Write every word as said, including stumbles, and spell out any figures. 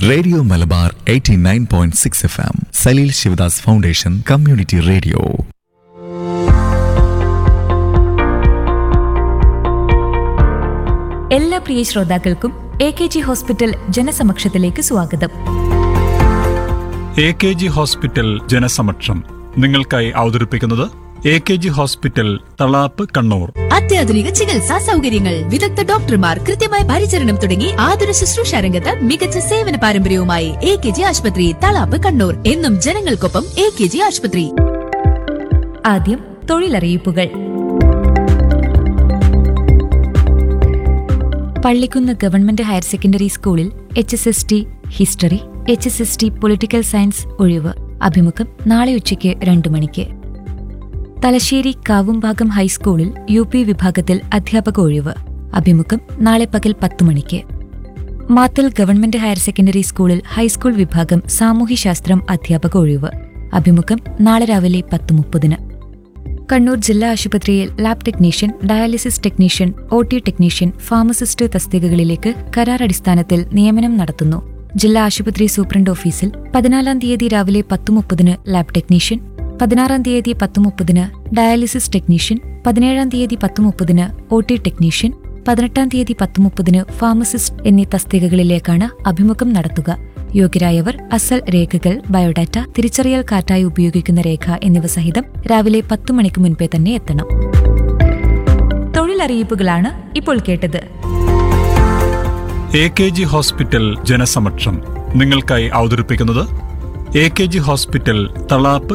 Radio Malabar eighty nine point six F M, Saleel Sivadas foundation community radio. എല്ലാ പ്രിയ ശ്രോതാക്കൾക്കും A K G hospital ജനസമക്ഷത്തിലേക്ക് സ്വാഗതം. A K G hospital ജനസമക്ഷം നിങ്ങൾക്കായി അവതരിപ്പിക്കുന്നത് A K G hospital Thalap Kannur. അത്യാധുനിക ചികിത്സാ സൗകര്യങ്ങൾ, വിദഗ്ധ ഡോക്ടർമാർ, കൃത്യമായ പരിചരണം തുടങ്ങി ആതുര ശുശ്രൂഷ രംഗത്ത് മികച്ച സേവന പാരമ്പര്യവുമായി എ കെ ജി ആശുപത്രി തളാപ്പ് കണ്ണൂർ. എന്നും ജനങ്ങൾക്കൊപ്പം എ കെ ജി ആശുപത്രി. ആദ്യം തൊഴിലറിയിപ്പുകൾ. പള്ളിക്കുന്ന് ഗവൺമെന്റ് ഹയർ സെക്കൻഡറി സ്കൂളിൽ H S S T history, H S S T political science ഒഴിവ്. അഭിമുഖം നാളെ ഉച്ചയ്ക്ക് രണ്ടു മണിക്ക്. തലശ്ശേരി കാവുംഭാഗം ഹൈസ്കൂളിൽ യു പി വിഭാഗത്തിൽ അധ്യാപക ഒഴിവ്. അഭിമുഖം നാളെ പകൽ പത്തു മണിക്ക്. മാത്തൽ ഗവൺമെന്റ് ഹയർ സെക്കൻഡറി സ്കൂളിൽ ഹൈസ്കൂൾ വിഭാഗം സാമൂഹ്യശാസ്ത്രം അധ്യാപക ഒഴിവ്. അഭിമുഖം നാളെ രാവിലെ പത്ത് മുപ്പതിന്. കണ്ണൂർ ജില്ലാ ആശുപത്രിയിൽ lab technician, dialysis technician, O T technician, pharmacist തസ്തികകളിലേക്ക് കരാർ അടിസ്ഥാനത്തിൽ നിയമനം നടത്തുന്നു. ജില്ലാ ആശുപത്രി സൂപ്രണ്ട് ഓഫീസിൽ പതിനാലാം തീയതി രാവിലെ പത്ത് മുപ്പതിന് ലാബ് ടെക്നീഷ്യൻ, പതിനാറാം തീയതി പത്ത് മുപ്പതിന് ഡയാലിസിസ് ടെക്നീഷ്യൻ, പതിനേഴാം തീയതി പത്ത് മുപ്പതിന് ഒ ടി ടെക്നീഷ്യൻ, പതിനെട്ടാം തീയതി പത്ത് മുപ്പതിന് ഫാർമസിസ്റ്റ് എന്നീ തസ്തികകളിലേക്കാണ് അഭിമുഖം നടത്തുക. യോഗ്യരായവർ അസൽ രേഖകൾ, ബയോഡാറ്റ, തിരിച്ചറിയൽ കാർഡായി ഉപയോഗിക്കുന്ന രേഖ എന്നിവ സഹിതം രാവിലെ പത്തു മണിക്ക് മുൻപേ തന്നെ എത്തണം. തൊഴിലറിയിപ്പുകളാണ് ഇപ്പോൾ കേട്ടത്. എ കെ ജി ഹോസ്പിറ്റൽ ജനസമക്ഷം നിങ്ങൾക്കായി അവതരിപ്പിക്കുന്നത് A K G hospital Thalap